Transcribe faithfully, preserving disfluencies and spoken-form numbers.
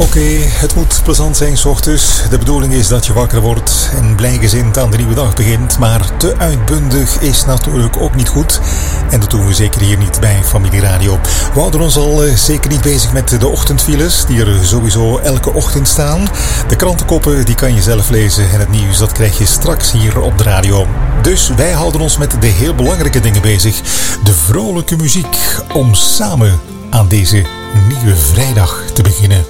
Oké, okay, het moet plezant zijn 's ochtends. De bedoeling is dat je wakker wordt en blijgezind aan de nieuwe dag begint. Maar te uitbundig is natuurlijk ook niet goed. En dat doen we zeker hier niet bij Familie Radio. We houden ons al uh, zeker niet bezig met de ochtendfiles, die er sowieso elke ochtend staan. De krantenkoppen die kan je zelf lezen en het nieuws dat krijg je straks hier op de radio. Dus wij houden ons met de heel belangrijke dingen bezig. De vrolijke muziek om samen aan deze nieuwe vrijdag te beginnen.